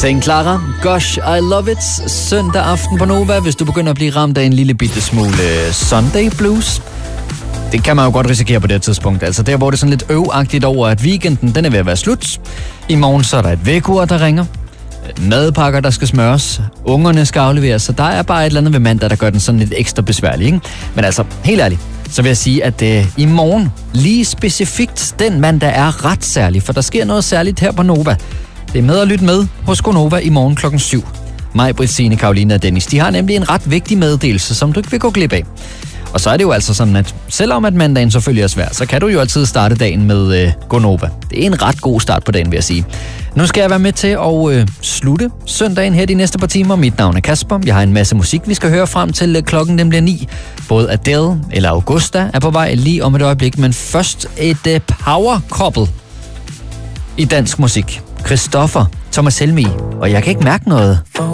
St. Clara, Gosh, I Love It. Søndag aften på Nova, hvis du begynder at blive ramt af en lille bitte smule Sunday Blues. Det kan man jo godt risikere på det tidspunkt. Altså der, hvor det er sådan lidt øvagtigt over, at weekenden den er ved at være slut. I morgen så er der et vækkeur, der ringer. Madpakker, der skal smøres. Ungerne skal afleveres. Så der er bare et eller andet ved mandag, der gør den sådan lidt ekstra besværlig, ikke? Men altså, helt ærligt, så vil jeg sige, at i morgen, lige specifikt den mandag, er ret særlig. For der sker noget særligt her på Nova. Det er med at lytte med hos Gonova i morgen klokken 7. Mig, Britt, Signe, Karoline og Dennis, de har nemlig en ret vigtig meddelelse, som du ikke vil gå glip af. Og så er det jo altså sådan, at selvom at mandagen selvfølgelig er svær, så kan du jo altid starte dagen med Gonova. Det er en ret god start på dagen, vil jeg sige. Nu skal jeg være med til at slutte søndagen her de næste par timer. Mit navn er Kasper. Jeg har en masse musik, vi skal høre frem til klokken den bliver 9. Både Adele eller Augusta er på vej lige om et øjeblik, men først et power couple i dansk musik. Christoffer, Thomas Helmig, og jeg kan ikke mærke noget.